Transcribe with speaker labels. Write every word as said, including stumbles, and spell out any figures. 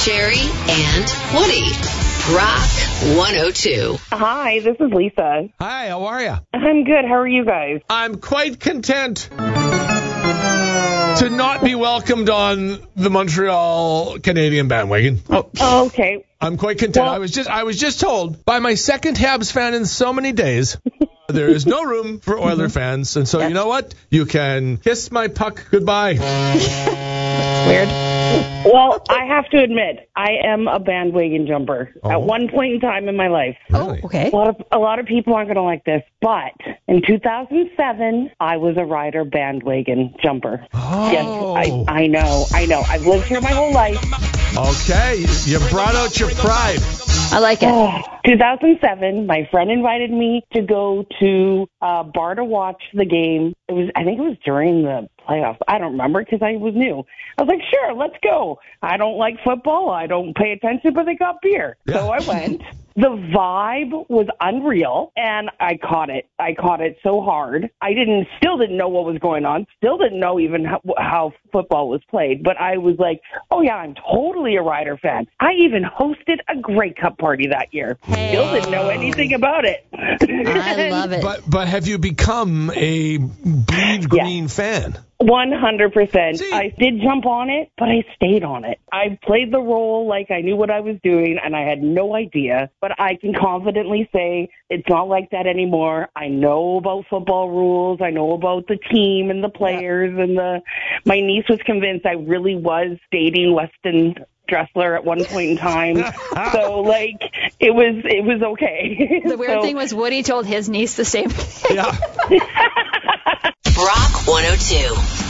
Speaker 1: Sherry and Woody. Rock one oh two.
Speaker 2: Hi, this is Lisa.
Speaker 3: Hi, how are you?
Speaker 2: I'm good. How are you guys?
Speaker 3: I'm quite content to not be welcomed on the Montreal Canadian bandwagon. Oh,
Speaker 2: oh okay.
Speaker 3: I'm quite content.
Speaker 2: Well,
Speaker 3: I was just I was just told by my second Habs fan in so many days there is no room for Oiler fans, and so you know what? You can kiss my puck goodbye.
Speaker 4: Weird.
Speaker 2: Well, I have to admit, I am a bandwagon jumper
Speaker 3: Oh.
Speaker 2: at one point in time in my life.
Speaker 3: Really?
Speaker 4: Oh, okay.
Speaker 2: A lot of a lot of people aren't going to like this, but in two thousand seven, I was a Ryder bandwagon jumper.
Speaker 3: Oh.
Speaker 2: Yes, I, I know, I know. I've lived here my whole life.
Speaker 3: Okay, you brought out your pride.
Speaker 4: I like it.
Speaker 2: Oh, two thousand seven, my friend invited me to go to a bar to watch the game. It was, I think it was during the playoffs. I don't remember because I was new. I was like, sure, let's go. I don't like football. I don't pay attention, but they got beer.
Speaker 3: Yeah.
Speaker 2: So I went. The vibe was unreal, and I caught it. I caught it so hard. I didn't, still didn't know what was going on. Still didn't know even how, how football was played. But I was like, oh yeah, I'm totally a Ryder fan. I even hosted a Grey Cup party that year.
Speaker 4: Hey.
Speaker 2: Still didn't know anything about it.
Speaker 4: I love it.
Speaker 3: But but have you become a bleed green fan?
Speaker 2: One hundred percent.
Speaker 3: See?
Speaker 2: I did jump on it, but I stayed on it. I played the role like I knew what I was doing, and I had no idea. But I can confidently say it's not like that anymore. I know about football rules. I know about the team and the players. And the. My niece was convinced I really was dating Weston Dressler at one point in time. So, like, it was it was okay.
Speaker 4: The weird
Speaker 2: So-
Speaker 4: thing was Woody told his niece the same thing.
Speaker 3: Yeah.
Speaker 1: Rock one oh two.